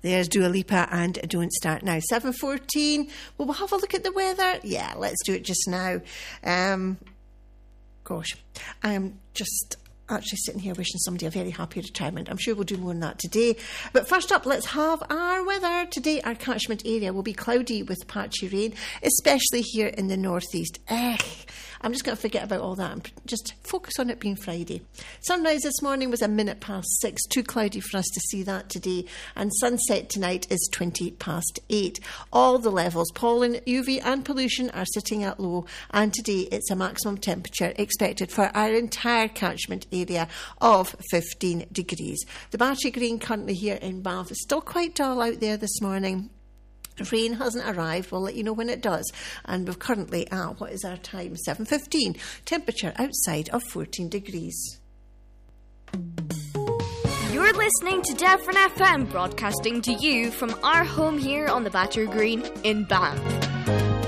There's Dua Lipa and Don't Start Now. 7:14. Well, we'll have a look at the weather. Yeah, let's do it just now. Gosh, I am just actually sitting here wishing somebody a very happy retirement. I'm sure we'll do more than that today. But first up, let's have our weather. Today, our catchment area will be cloudy with patchy rain, especially here in the northeast. I'm just going to forget about all that and just focus on it being Friday. Sunrise this morning was 6:01. Too cloudy for us to see that today. And sunset tonight is 8:20. All the levels, pollen, UV and pollution, are sitting at low. And today it's a maximum temperature expected for our entire catchment area of 15 degrees. The Battery Green currently here in Bath is still quite dull out there this morning. Rain hasn't arrived. We'll let you know when it does. And we're currently at, what is our time? 7:15. Temperature outside of 14 degrees. You're listening to Devon FM, broadcasting to you from our home here on the Battery Green in Banff.